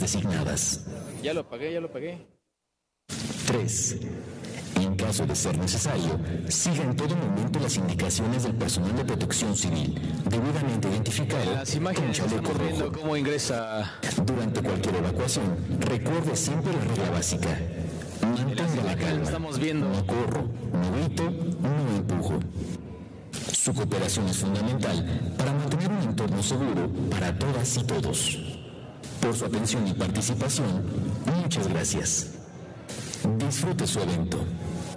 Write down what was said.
designadas. Ya lo apagué. 3. En caso de ser necesario, siga en todo momento las indicaciones del personal de protección civil, debidamente identificado Las con imágenes chaleco estamos viendo rojo. cómo ingresa. Durante cualquier evacuación, recuerde siempre la regla básica. Mantenga la calma. Estamos viendo. No corro, no grito, no empujo. Su cooperación es fundamental para mantener un entorno seguro para todas y todos. Por su atención y participación, muchas gracias. Disfrute su evento.